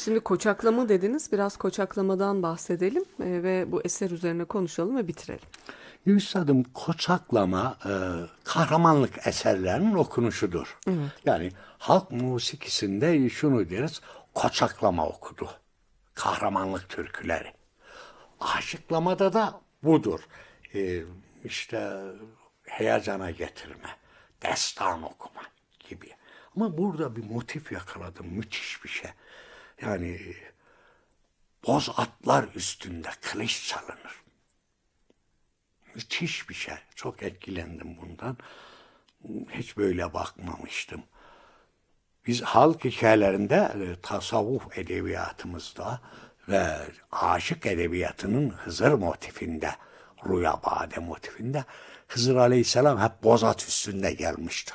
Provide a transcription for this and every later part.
Şimdi koçaklama dediniz. Biraz koçaklamadan bahsedelim ve bu eser üzerine konuşalım ve bitirelim. Üstadım, koçaklama kahramanlık eserlerinin okunuşudur. Evet. Yani halk musikisinde şunu deriz, koçaklama okudu. Kahramanlık türküleri. Aşıklamada da budur. İşte heyecana getirme, destan okuma gibi. Ama burada bir motif yakaladım, müthiş bir şey. Yani boz atlar üstünde kılıç çalınır. Müthiş bir şey. Çok etkilendim bundan. Hiç böyle bakmamıştım. Biz halk hikayelerinde, tasavvuf edebiyatımızda ve aşık edebiyatının Hızır motifinde, Rüya Bade motifinde Hızır Aleyhisselam hep boz at üstünde gelmiştir.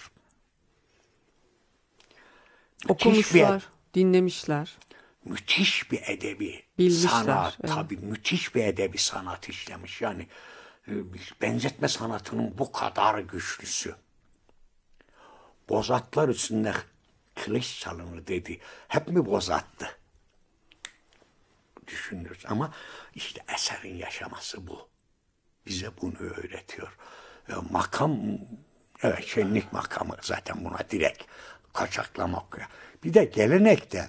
Müthiş bir, Okumuşlar, dinlemişler, müthiş bir edebi bilmişler. sanat, Evet. tabii müthiş bir edebi sanat işlemiş. Yani benzetme sanatının bu kadar güçlüsü. Bozatlar üstünde kılıç çalınır dedi. Hep mi bozattı? Düşünürüz ama işte eserin yaşaması bu. Bize bunu öğretiyor. Makam, evet, şenlik makamı zaten buna direkt kaçaklama okuyor. Bir de gelenekte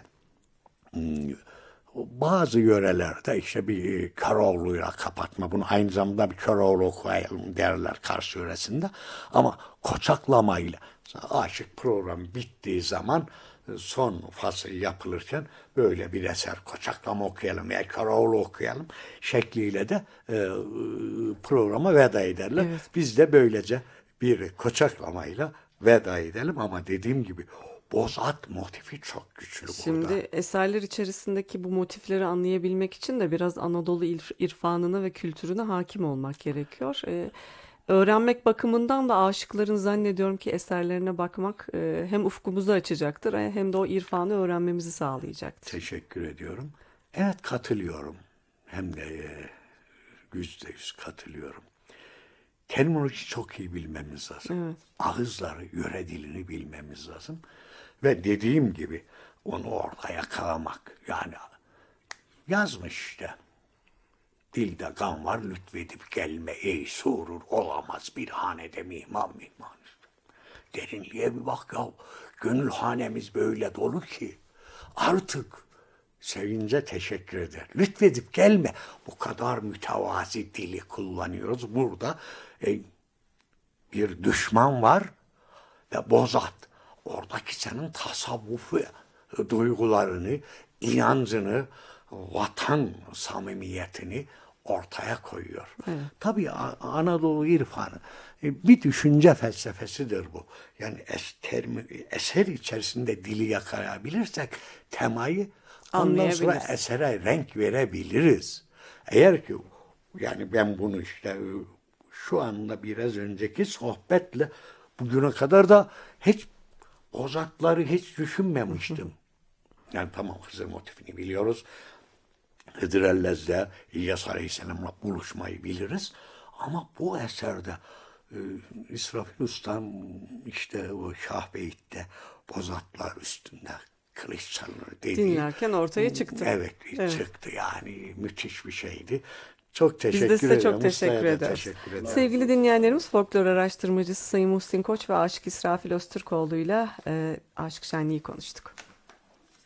bazı yörelerde işte bir Köroğlu'yla kapatma, bunu aynı zamanda bir Köroğlu okuyalım derler Kars yöresinde. Ama koçaklamayla aşık programı bittiği zaman son fasıl yapılırken böyle bir eser koçaklama okuyalım veya Köroğlu okuyalım şekliyle de programa veda ederler. Evet. Biz de böylece bir koçaklamayla veda edelim ama dediğim gibi Bozat motifi çok güçlü burada. Şimdi eserler içerisindeki bu motifleri anlayabilmek için de biraz Anadolu irfanına ve kültürüne hakim olmak gerekiyor. Öğrenmek bakımından da aşıkların zannediyorum ki eserlerine bakmak hem ufkumuzu açacaktır hem de o irfanı öğrenmemizi sağlayacaktır. Teşekkür ediyorum. Evet, katılıyorum. Hem de %100 katılıyorum. Terminoloji çok iyi bilmemiz lazım. Evet. Ağızları, yöre dilini bilmemiz lazım. Ve dediğim gibi onu orada yakalamak. Yani yazmış işte. Dilde gam var lütfedip gelme ey surur olamaz bir hanede mihman mihman. Derinliğe bir bak ya. Gönül hanemiz böyle dolu ki artık sevince teşekkür eder. Lütfedip gelme. Bu kadar mütevazi dili kullanıyoruz. Burada bir düşman var ve bozat. Oradaki senin tasavvufu duygularını, inancını, vatan samimiyetini ortaya koyuyor. Evet. Tabii Anadolu irfanı bir düşünce felsefesidir bu. Yani eser içerisinde dili yakalayabilirsek temayı, ondan sonra Anlayabiliriz. esere renk verebiliriz. Eğer ki yani ben bunu işte şu anda biraz önceki sohbetle bugüne kadar da hiç Bozatları hiç düşünmemiştim. Yani tamam, Hızır motifini biliyoruz. Hıdır Ellez'de İlyas Aleyhisselam'la buluşmayı biliriz. Ama bu eserde İsrafil Usta'm işte o Şahbeyit'te Bozatlar üstünde kılıç çalınır dediği. Dinlerken ortaya çıktı. Evet, Evet. çıktı yani müthiş bir şeydi. Çok Biz teşekkür de size ederim. çok teşekkür Usta'ya da ederiz. teşekkür ederim. Sevgili dinleyenlerimiz, folklor araştırmacısı Sayın Muhsin Koç ve Aşık İsrafil Öztürkoğlu'yla Aşık Şenliği konuştuk.